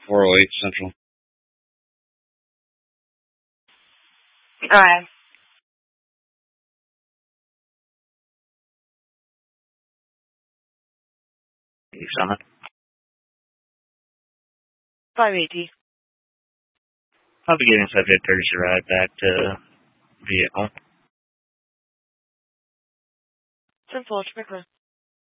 408 Central. Alright. Summit. 580. I'll be getting subject Thursday ride back to vehicle. 10-4, Schmickler.